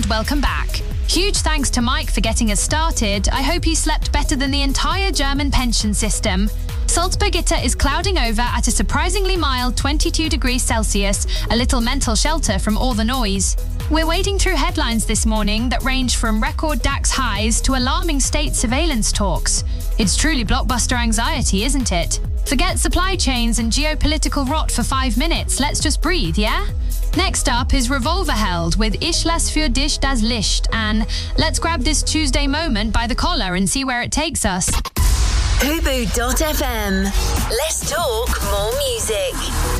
welcome back. Huge thanks to Mike for getting us started. I hope you slept better than the entire German pension system. Salzburgitter is clouding over at a surprisingly mild 22 degrees Celsius, a little mental shelter from all the noise. We're wading through headlines this morning that range from record DAX highs to alarming state surveillance talks. It's truly blockbuster anxiety, isn't it? Forget supply chains and geopolitical rot for 5 minutes. Let's just breathe, yeah? Next up is Revolverheld with Ich lass für dich das Licht, and let's grab this Tuesday moment by the collar and see where it takes us. Hubu.fm. Let's talk more music.